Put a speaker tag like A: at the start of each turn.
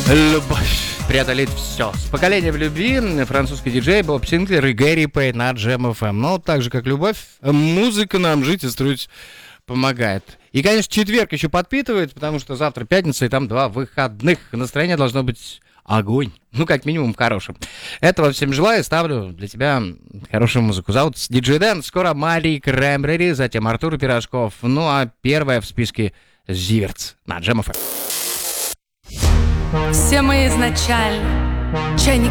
A: Любовь преодолеть все. С поколения в любви французский диджей Боб Синклер и Гэри Пейн на Jam FM. Но так же, как любовь, музыка нам жить и строить помогает. И, конечно, четверг еще подпитывает, потому что завтра пятница, и там 2 выходных. Настроение должно быть огонь. Ну, как минимум, хорошим. Этого всем желаю. Ставлю для тебя хорошую музыку. Зовут Диджей Дэн. Скоро Мари Краймбрери, затем Артур Пирожков. Ну, а первая в списке Зиверц на Jam FM.
B: Все мы изначально чайник